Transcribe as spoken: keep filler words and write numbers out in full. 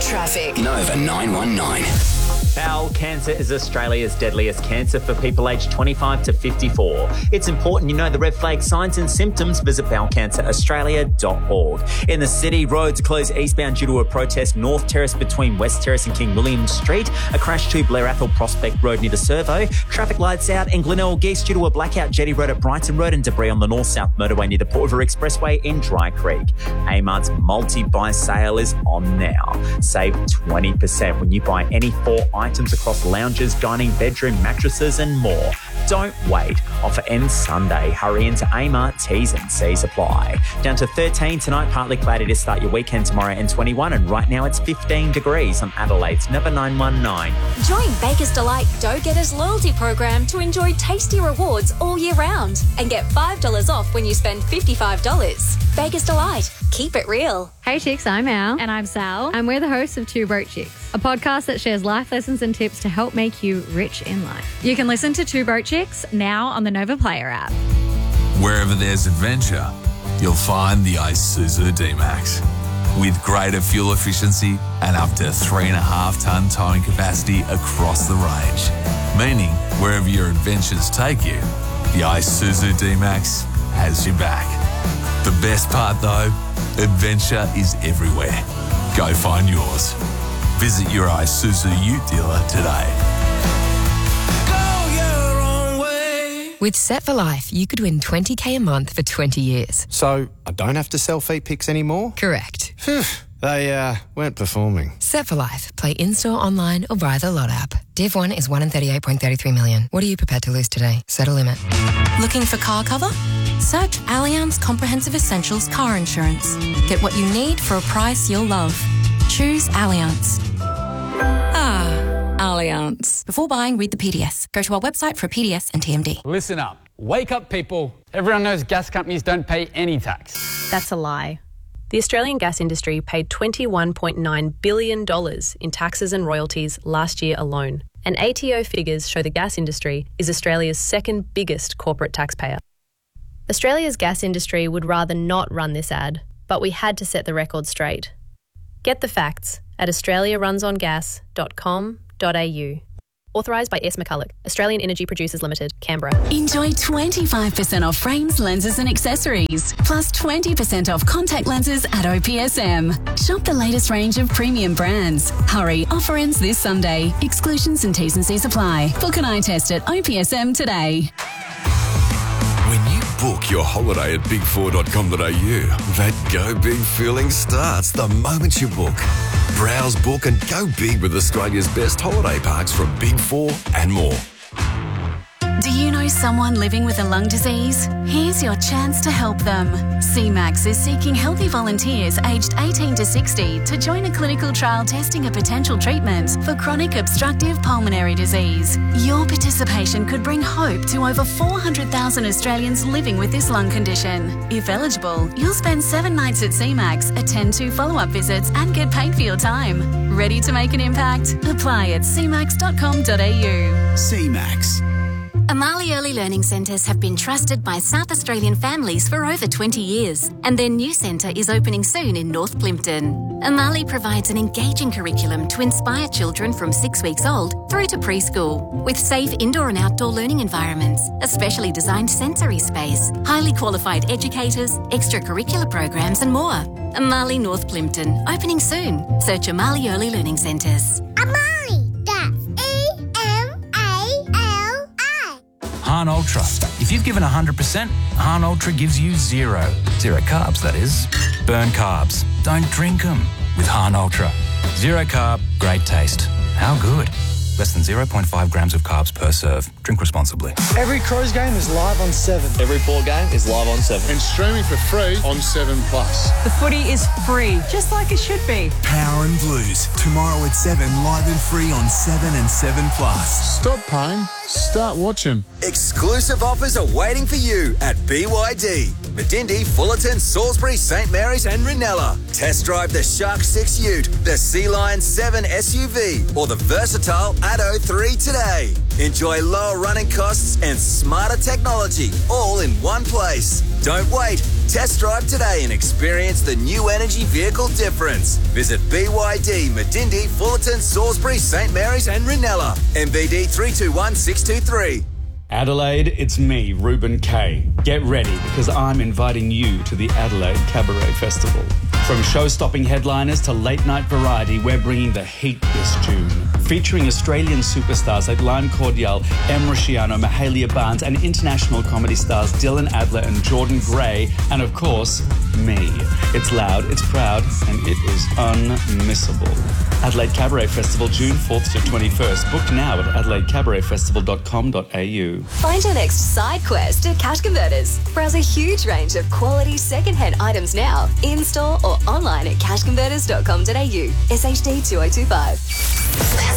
Traffic. Nova nine one nine. Bowel cancer is Australia's deadliest cancer for people aged twenty-five to fifty-four. It's important you know the red flag signs and symptoms. Visit bowel cancer australia dot org. In the city, roads closed eastbound due to a protest. North Terrace between West Terrace and King William Street. A crash to Blair Athol Prospect Road near the Servo. Traffic lights out in Glenelg East due to a blackout. Jetty Road at Brighton Road and debris on the north-south motorway near the Port River Expressway in Dry Creek. Amart's multi-buy sale is on now. Save twenty percent when you buy any four items across lounges, dining, bedroom, mattresses and more. Don't wait. Offer ends Sunday. Hurry into Amart. T's and C's apply. Down to thirteen tonight, partly cloudy to start your weekend tomorrow, and twenty-one, and right now it's fifteen degrees on Adelaide's Nova nine one nine. Join Baker's Delight Dough Getters loyalty program to enjoy tasty rewards all year round and get five dollars off when you spend fifty-five dollars. Baker's Delight. Keep it real. Hey chicks, I'm Al. And I'm Sal. And we're the hosts of Two Broke Chicks, a podcast that shares life lessons and tips to help make you rich in life. You can listen to Two Broke Chicks now on the Nova Player app. Wherever there's adventure, you'll find the Isuzu D-Max. With greater fuel efficiency and up to three and a half tonne towing capacity across the range. Meaning, wherever your adventures take you, the Isuzu D-Max has your back. The best part though, adventure is everywhere. Go find yours. Visit your Isuzu Ute dealer today. Go your own way. With Set for Life, you could win twenty K a month for twenty years. So I don't have to sell feet pics anymore? Correct. Phew, they uh, weren't performing. Set for Life. Play in-store, online or via the Lot app. Div one is one in thirty-eight point three three million. What are you prepared to lose today? Set a limit. Looking for car cover? Search Allianz Comprehensive Essentials Car Insurance. Get what you need for a price you'll love. Choose Allianz. Ah, Allianz. Before buying, read the P D S. Go to our website for a P D S and T M D. Listen up. Wake up, people. Everyone knows gas companies don't pay any tax. That's a lie. The Australian gas industry paid twenty-one point nine billion dollars in taxes and royalties last year alone. And A T O figures show the gas industry is Australia's second biggest corporate taxpayer. Australia's gas industry would rather not run this ad, but we had to set the record straight. Get the facts at australia runs on gas dot com dot a u. Authorised by S. McCulloch, Australian Energy Producers Limited, Canberra. Enjoy twenty-five percent off frames, lenses and accessories, plus twenty percent off contact lenses at O P S M. Shop the latest range of premium brands. Hurry, offer ends this Sunday. Exclusions and T's and C's apply. Book an eye test at O P S M today. When you book your holiday at big four dot com dot a u, that go big feeling starts the moment you book. Browse, book and go big with Australia's best holiday parks from Big Four and more. Do you know someone living with a lung disease? Here's your chance to help them. C MAX is seeking healthy volunteers aged eighteen to sixty to join a clinical trial testing a potential treatment for chronic obstructive pulmonary disease. Your participation could bring hope to over four hundred thousand Australians living with this lung condition. If eligible, you'll spend seven nights at C MAX, attend two follow-up visits and get paid for your time. Ready to make an impact? Apply at c max dot com dot a u. C MAX. Amali Early Learning Centres have been trusted by South Australian families for over twenty years, and their new centre is opening soon in North Plimpton. Amali provides an engaging curriculum to inspire children from six weeks old through to preschool, with safe indoor and outdoor learning environments, a specially designed sensory space, highly qualified educators, extracurricular programs and more. Amali North Plimpton, opening soon. Search Amali Early Learning Centres. Amali! Hahn Ultra. If you've given one hundred percent, Hahn Ultra gives you zero. Zero carbs, that is. Burn carbs. Don't drink them with Hahn Ultra. Zero carb, great taste. How good? Less than zero point five grams of carbs per serve. Drink responsibly. Every Crows game is live on seven. Every Port game is live on seven. And streaming for free on seven plus. The footy is free, just like it should be. Power and Blues. Tomorrow at seven, live and free on seven and seven plus. Stop paying. Start watching. Exclusive offers are waiting for you at B Y D. Medindi, Fullerton, Salisbury, St Mary's and Ranella. Test drive the Shark six Ute, the Sea Lion seven S U V or the versatile Atto three today. Enjoy lower running costs and smarter technology all in one place. Don't wait. Test drive today and experience the new energy vehicle difference. Visit B Y D, Medindi, Fullerton, Salisbury, St Mary's and Ranella. M B D three two one six two three. Adelaide, it's me, Ruben Kay. Get ready because I'm inviting you to the Adelaide Cabaret Festival. From show-stopping headliners to late-night variety, we're bringing the heat this June. Featuring Australian superstars like Lime Cordial, Em Rusciano, Mahalia Barnes, and international comedy stars Dylan Adler and Jordan Gray, and of course, me. It's loud, it's proud, and it is unmissable. Adelaide Cabaret Festival, June fourth to twenty-first. Book now at adelaide cabaret festival dot com dot a u. Find your next side quest at Cash Converters. Browse a huge range of quality second-hand items now, in-store or online at cash converters dot com dot a u. S H D two oh two five.